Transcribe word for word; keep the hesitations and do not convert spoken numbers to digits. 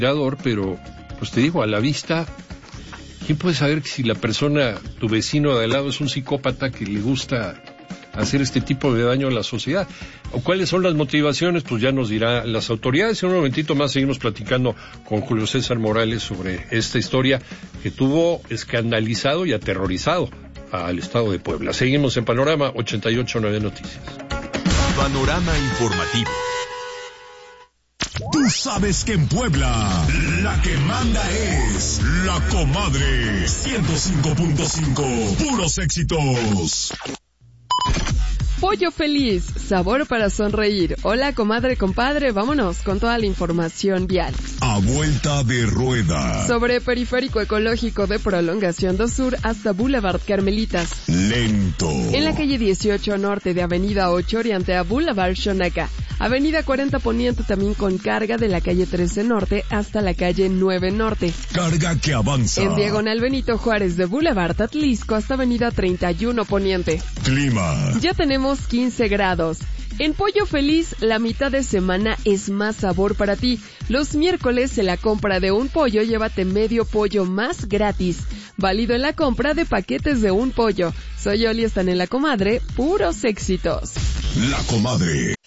pero pues te digo, a la vista, ¿quién puede saber si la persona, tu vecino de al lado, es un psicópata que le gusta hacer este tipo de daño a la sociedad? ¿O cuáles son las motivaciones? Pues ya nos dirá las autoridades. En un momentito más seguimos platicando con Julio César Morales sobre esta historia que tuvo escandalizado y aterrorizado al estado de Puebla. Seguimos en Panorama ochenta y ocho nueve Noticias. Panorama informativo. Tú sabes que en Puebla la que manda es La Comadre. ciento cinco punto cinco, puros éxitos. Pollo Feliz, sabor para sonreír. Hola, comadre, compadre, vámonos con toda la información vial. A vuelta de rueda. Sobre Periférico Ecológico de Prolongación dos Sur hasta Boulevard Carmelitas. Lento. En la calle dieciocho Norte de Avenida ocho oriente a Boulevard Xonaca. Avenida cuarenta Poniente también con carga de la calle trece Norte hasta la calle nueve Norte. Carga que avanza. En diagonal Benito Juárez de Boulevard Atlisco hasta Avenida treinta y uno Poniente. Clima. Ya tenemos quince grados. En Pollo Feliz, la mitad de semana es más sabor para ti. Los miércoles, en la compra de un pollo, llévate medio pollo más gratis. Válido en la compra de paquetes de un pollo. Soy Oli, están en La Comadre, puros éxitos. La Comadre.